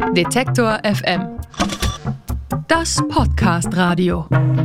Detektor FM. Das Podcast-Radio.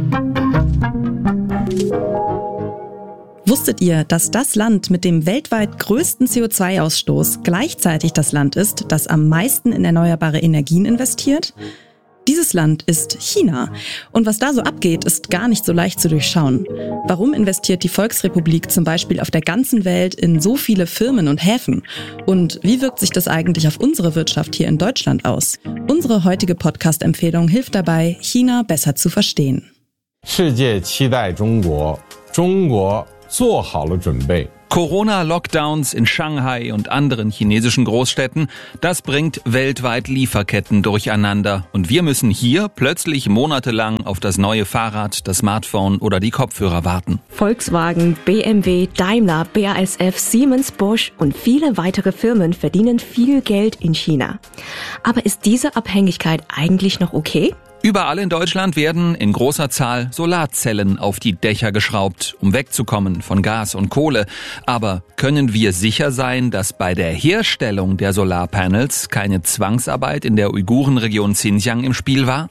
Wusstet ihr, dass das Land mit dem weltweit größten CO2-Ausstoß gleichzeitig das Land ist, das am meisten in erneuerbare Energien investiert? Dieses Land ist China. Und was da so abgeht, ist gar nicht so leicht zu durchschauen. Warum investiert die Volksrepublik zum Beispiel auf der ganzen Welt in so viele Firmen und Häfen? Und wie wirkt sich das eigentlich auf unsere Wirtschaft hier in Deutschland aus? Unsere heutige Podcast-Empfehlung hilft dabei, China besser zu verstehen. 世界期待中国，中国做好了准备。 Corona-Lockdowns in Shanghai und anderen chinesischen Großstädten, das bringt weltweit Lieferketten durcheinander. Und wir müssen hier plötzlich monatelang auf das neue Fahrrad, das Smartphone oder die Kopfhörer warten. Volkswagen, BMW, Daimler, BASF, Siemens, Bosch und viele weitere Firmen verdienen viel Geld in China. Aber ist diese Abhängigkeit eigentlich noch okay? Überall in Deutschland werden in großer Zahl Solarzellen auf die Dächer geschraubt, um wegzukommen von Gas und Kohle. Aber können wir sicher sein, dass bei der Herstellung der Solarpanels keine Zwangsarbeit in der Uigurenregion Xinjiang im Spiel war?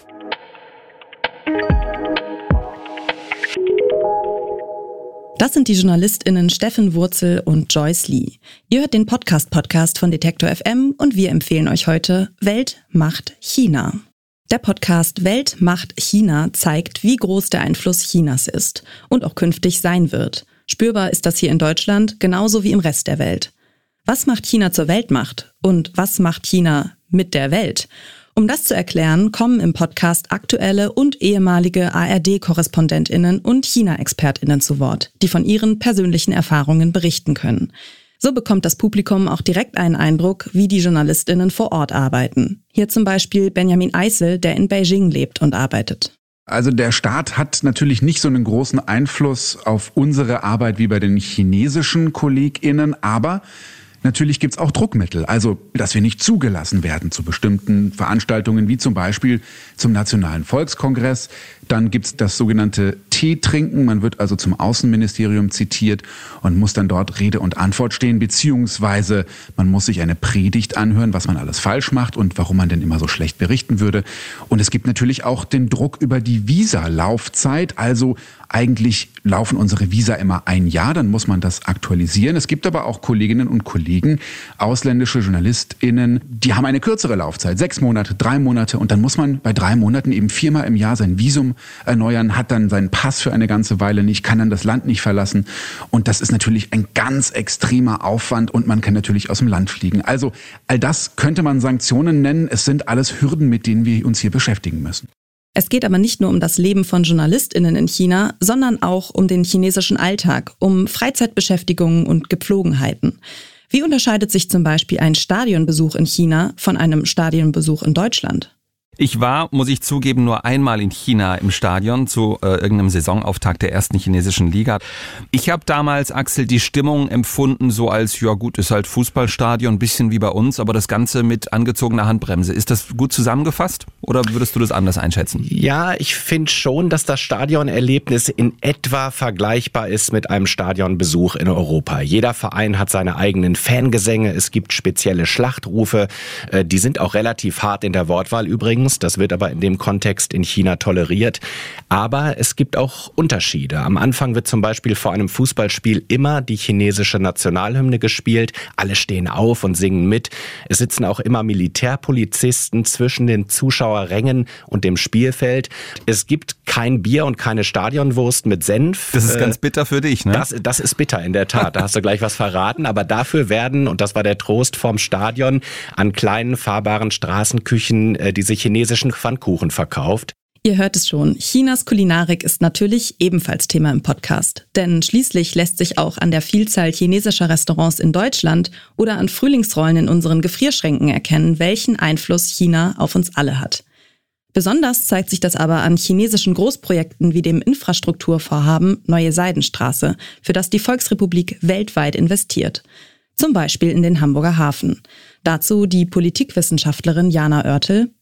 Das sind die JournalistInnen Steffen Wurzel und Joyce Lee. Ihr hört den Podcast von Detektor FM und wir empfehlen euch heute Welt macht China. Der Podcast Welt macht China zeigt, wie groß der Einfluss Chinas ist und auch künftig sein wird. Spürbar ist das hier in Deutschland genauso wie im Rest der Welt. Was macht China zur Weltmacht und was macht China mit der Welt? Um das zu erklären, kommen im Podcast aktuelle und ehemalige ARD-KorrespondentInnen und China-ExpertInnen zu Wort, die von ihren persönlichen Erfahrungen berichten können. So bekommt das Publikum auch direkt einen Eindruck, wie die JournalistInnen vor Ort arbeiten. Hier zum Beispiel Benjamin Eisel, der in Beijing lebt und arbeitet. Also der Staat hat natürlich nicht so einen großen Einfluss auf unsere Arbeit wie bei den chinesischen KollegInnen, aber natürlich gibt's auch Druckmittel, also dass wir nicht zugelassen werden zu bestimmten Veranstaltungen, wie zum Beispiel zum Nationalen Volkskongress. Dann gibt's das sogenannte Teetrinken. Man wird also zum Außenministerium zitiert und muss dann dort Rede und Antwort stehen, beziehungsweise man muss sich eine Predigt anhören, was man alles falsch macht und warum man denn immer so schlecht berichten würde. Und es gibt natürlich auch den Druck über die Visa-Laufzeit, also eigentlich laufen unsere Visa immer ein Jahr, dann muss man das aktualisieren. Es gibt aber auch Kolleginnen und Kollegen, ausländische JournalistInnen, die haben eine kürzere Laufzeit, 6 Monate, 3 Monate und dann muss man bei 3 Monaten eben 4-mal im Jahr sein Visum erneuern, hat dann seinen Pass für eine ganze Weile nicht, kann dann das Land nicht verlassen und das ist natürlich ein ganz extremer Aufwand und man kann natürlich aus dem Land fliegen. Also all das könnte man Sanktionen nennen, es sind alles Hürden, mit denen wir uns hier beschäftigen müssen. Es geht aber nicht nur um das Leben von JournalistInnen in China, sondern auch um den chinesischen Alltag, um Freizeitbeschäftigungen und Gepflogenheiten. Wie unterscheidet sich zum Beispiel ein Stadionbesuch in China von einem Stadionbesuch in Deutschland? Ich war, muss ich zugeben, nur einmal in China im Stadion zu irgendeinem Saisonauftakt der ersten chinesischen Liga. Ich habe damals, Axel, die Stimmung empfunden so als, ja gut, ist halt Fußballstadion, ein bisschen wie bei uns, aber das Ganze mit angezogener Handbremse. Ist das gut zusammengefasst oder würdest du das anders einschätzen? Ja, ich finde schon, dass das Stadionerlebnis in etwa vergleichbar ist mit einem Stadionbesuch in Europa. Jeder Verein hat seine eigenen Fangesänge, es gibt spezielle Schlachtrufe, die sind auch relativ hart in der Wortwahl übrigens. Das wird aber in dem Kontext in China toleriert. Aber es gibt auch Unterschiede. Am Anfang wird zum Beispiel vor einem Fußballspiel immer die chinesische Nationalhymne gespielt. Alle stehen auf und singen mit. Es sitzen auch immer Militärpolizisten zwischen den Zuschauerrängen und dem Spielfeld. Es gibt kein Bier und keine Stadionwurst mit Senf. Das ist ganz bitter für dich, ne? Das ist bitter, in der Tat. Da hast du gleich was verraten. Aber dafür werden, und das war der Trost vorm Stadion, an kleinen fahrbaren Straßenküchen diese chinesischen Pfannkuchen verkauft. Ihr hört es schon, Chinas Kulinarik ist natürlich ebenfalls Thema im Podcast. Denn schließlich lässt sich auch an der Vielzahl chinesischer Restaurants in Deutschland oder an Frühlingsrollen in unseren Gefrierschränken erkennen, welchen Einfluss China auf uns alle hat. Besonders zeigt sich das aber an chinesischen Großprojekten wie dem Infrastrukturvorhaben Neue Seidenstraße, für das die Volksrepublik weltweit investiert. Zum Beispiel in den Hamburger Hafen. Dazu die Politikwissenschaftlerin Jana Oertel.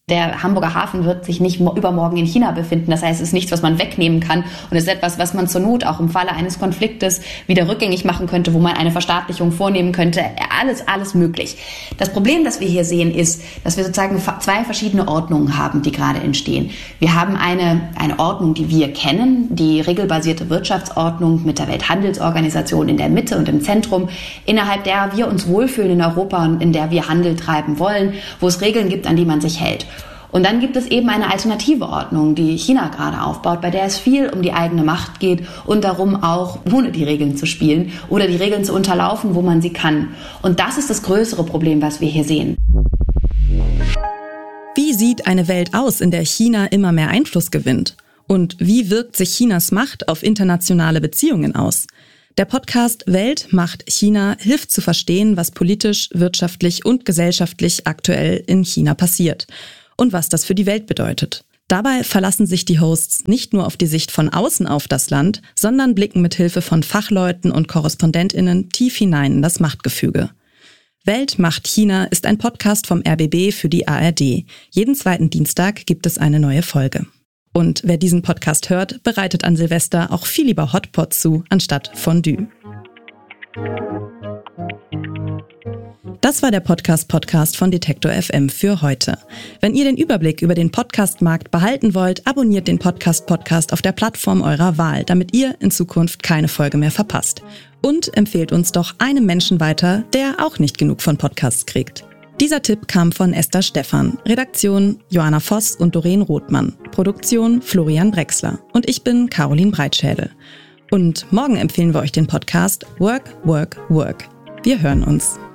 Der Hamburger Hafen wird sich nicht übermorgen in China befinden. Das heißt, es ist nichts, was man wegnehmen kann. Und es ist etwas, was man zur Not auch im Falle eines Konfliktes wieder rückgängig machen könnte, wo man eine Verstaatlichung vornehmen könnte. Alles möglich. Das Problem, das wir hier sehen, ist, dass wir sozusagen zwei verschiedene Ordnungen haben, die gerade entstehen. Wir haben eine Ordnung, die wir kennen, die regelbasierte Wirtschaftsordnung mit der Welthandelsorganisation in der Mitte und im Zentrum, innerhalb der wir uns wohlfühlen in Europa und in der wir Handel treiben wollen, wo es Regeln gibt, an die man sich hält. Und dann gibt es eben eine alternative Ordnung, die China gerade aufbaut, bei der es viel um die eigene Macht geht und darum auch, ohne die Regeln zu spielen oder die Regeln zu unterlaufen, wo man sie kann. Und das ist das größere Problem, was wir hier sehen. Wie sieht eine Welt aus, in der China immer mehr Einfluss gewinnt? Und wie wirkt sich Chinas Macht auf internationale Beziehungen aus? Der Podcast Welt macht China hilft zu verstehen, was politisch, wirtschaftlich und gesellschaftlich aktuell in China passiert und was das für die Welt bedeutet. Dabei verlassen sich die Hosts nicht nur auf die Sicht von außen auf das Land, sondern blicken mit Hilfe von Fachleuten und KorrespondentInnen tief hinein in das Machtgefüge. Welt macht China ist ein Podcast vom RBB für die ARD. Jeden zweiten Dienstag gibt es eine neue Folge. Und wer diesen Podcast hört, bereitet an Silvester auch viel lieber Hotpot zu, anstatt Fondue. Das war der Podcast von Detektor FM für heute. Wenn ihr den Überblick über den Podcastmarkt behalten wollt, abonniert den Podcast auf der Plattform eurer Wahl, damit ihr in Zukunft keine Folge mehr verpasst. Und empfehlt uns doch einem Menschen weiter, der auch nicht genug von Podcasts kriegt. Dieser Tipp kam von Esther Stephan, Redaktion Joanna Voss und Doreen Rothmann, Produktion Florian Brexler und ich bin Caroline Breitschädel. Und morgen empfehlen wir euch den Podcast Work, Work, Work. Wir hören uns.